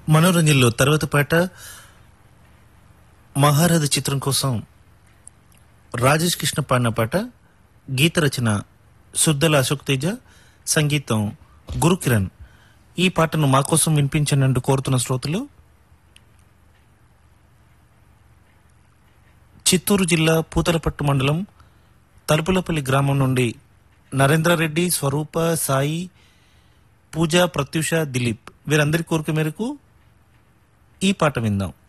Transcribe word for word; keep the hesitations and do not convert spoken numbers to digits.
మనోరంజన్లో తర్వాత పాట మహారథ చిత్రం కోసం రాజేష్ కృష్ణ పాడిన పాట. గీత రచన సుద్దల అశోక్ తేజ, సంగీతం గురుకిరణ్. ఈ పాటను మా కోసం వినిపించనంటూ కోరుతున్న శ్రోతలు చిత్తూరు జిల్లా పూతలపట్టు మండలం తలుపులపల్లి గ్రామం నుండి నరేంద్రారెడ్డి, స్వరూప, సాయి, పూజ, ప్రత్యూష, దిలీప్. వీరందరి కోరిక మేరకు ఈ పాట విందాం.